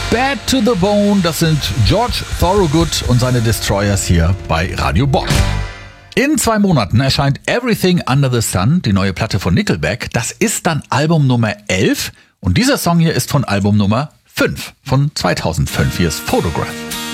Bad to the Bone, das sind George Thorogood und seine Destroyers hier bei Radio Bob. In 2 Monaten erscheint Everything Under the Sun, die neue Platte von Nickelback. Das ist dann Album Nummer 11 und dieser Song hier ist von Album Nummer 5 von 2005. Hier ist Photograph.